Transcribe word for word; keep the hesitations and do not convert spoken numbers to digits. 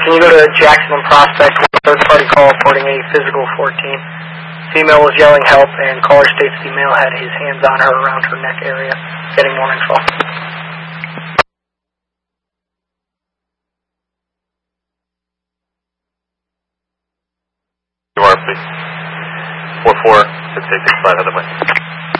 can you go to Jackson and Prospect, third-party call reporting a physical fourteen. Female was yelling help, and caller states the male had his hands on her around her neck area, getting more info. You are, please. four four six eight six five, other way.